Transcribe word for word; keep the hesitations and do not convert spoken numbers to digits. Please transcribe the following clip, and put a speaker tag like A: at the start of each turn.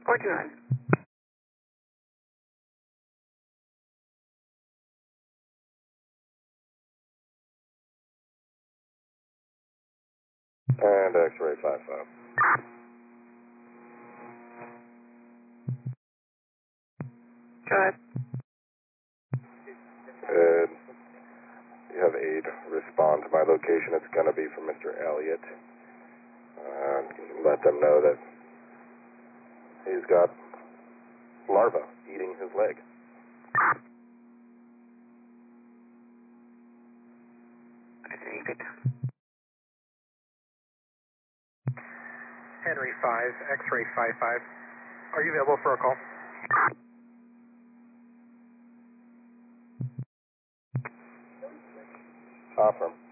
A: four two nine.
B: And X-ray five five.
A: Go ahead.
B: And you have aid respond to my location. It's going to be from Mister Elliott. Uh, let them know that he's got larvae eating his leg.
A: I think it.
C: Henry five, X-ray five five. Are you available for a call?
B: Affirm.